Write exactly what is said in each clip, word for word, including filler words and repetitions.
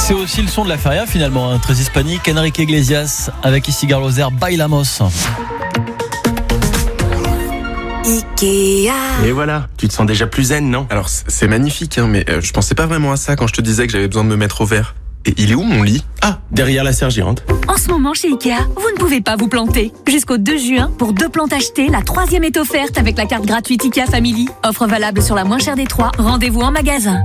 C'est aussi le son de la feria finalement, hein, très hispanique. Enrique Iglesias avec ici Garloser, Bailamos. Ikea. Et voilà, tu te sens déjà plus zen, non? Alors c'est magnifique, hein, mais euh, je pensais pas vraiment à ça quand je te disais que j'avais besoin de me mettre au vert. Et il est où mon lit? Ah, derrière la sergérante. En ce moment chez Ikea, vous ne pouvez pas vous planter. Jusqu'au deux juin, pour deux plantes achetées, la troisième est offerte avec la carte gratuite Ikea Family. Offre valable sur la moins chère des trois. Rendez-vous en magasin.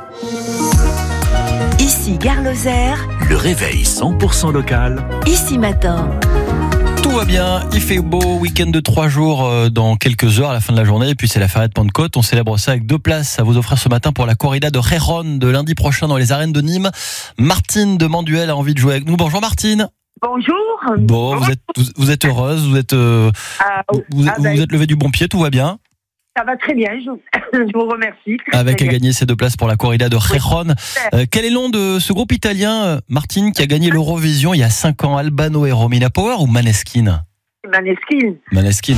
Ici Gare Lozère. Le réveil cent pour cent local. Ici Matin. Tout va bien, il fait beau, week-end de trois jours dans quelques heures à la fin de la journée, et puis c'est la feria de Pentecôte. On célèbre ça avec deux places à vous offrir ce matin pour la corrida de Gijón de lundi prochain dans les arènes de Nîmes. Martine de Manduel a envie de jouer avec nous. Bonjour Martine. Bonjour. Bon, vous êtes, vous, vous êtes heureuse, vous êtes, euh, Ah, vous, ah, vous ben, vous êtes levé du bon pied, tout va bien. Ça va très bien, je, je vous remercie. Très, Avec très à bien. gagner ces deux places pour la corrida de Gijón. Euh, quel est le nom de ce groupe italien, euh, Martine, qui a gagné l'Eurovision il y a cinq ans? Albano et Romina Power ou Maneskin? Maneskin. Maneskin.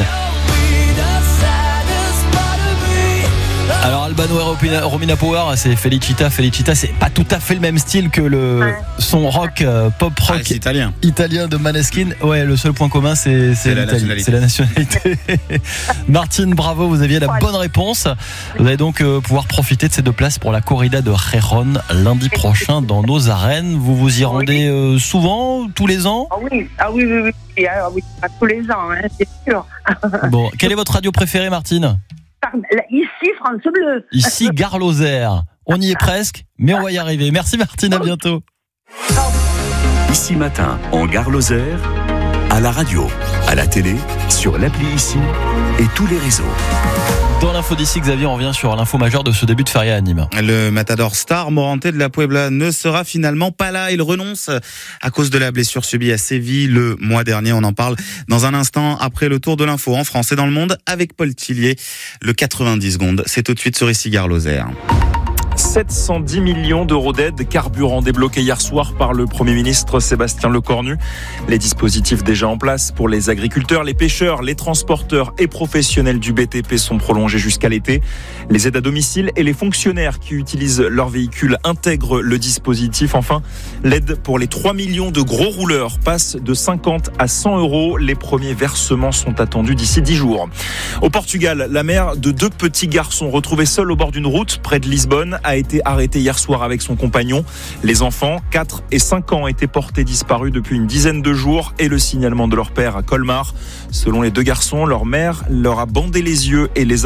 Alors Albano et Romina, Romina Power, c'est Felicita. Felicita, c'est pas tout à fait le même style que le Ouais. son rock, euh, pop rock Ah, c'est italien. italien de Maneskin. Ouais, le seul point commun, c'est, c'est, C'est la l'Italie. nationalité. C'est la nationalité. Martine, bravo, vous aviez la bonne réponse. Vous allez donc euh, pouvoir profiter de ces deux places pour la corrida de Gijón lundi prochain dans nos arènes. Vous vous y rendez euh, souvent, tous les ans? Ah oui, ah oui, oui, oui, ah oui, pas tous les ans, hein, c'est sûr. Bon, quelle est votre radio préférée, Martine? Par- là, Ici, France Bleu. Ici, Gare Lozère. On y est presque, mais on va y arriver. Merci Martine, à bientôt. Ici Matin, en Gare Lozère, à la radio, à la télé, sur l'appli Ici et tous les réseaux. Dans l'info d'ici, Xavier, on revient sur l'info majeure de ce début de feria à Nîmes. Le matador star Morante de la Puebla ne sera finalement pas là. Il renonce à cause de la blessure subie à Séville le mois dernier. On en parle dans un instant après le tour de l'info en France et dans le monde avec Paul Tillier. Le quatre-vingt-dix secondes, c'est tout de suite sur Ici Gare Lozère. sept cent dix millions d'euros d'aide carburant débloqués hier soir par le Premier ministre Sébastien Lecornu. Les dispositifs déjà en place pour les agriculteurs, les pêcheurs, les transporteurs et professionnels du B T P sont prolongés jusqu'à l'été. Les aides à domicile et les fonctionnaires qui utilisent leur véhicule intègrent le dispositif. Enfin, l'aide pour les trois millions de gros rouleurs passe de cinquante à cent euros. Les premiers versements sont attendus d'ici dix jours. Au Portugal, la mère de deux petits garçons retrouvés seuls au bord d'une route près de Lisbonne a été arrêtée hier soir avec son compagnon. Les enfants, quatre et cinq ans, étaient portés disparus depuis une dizaine de jours et le signalement de leur père à Colmar. Selon les deux garçons, leur mère leur a bandé les yeux et les a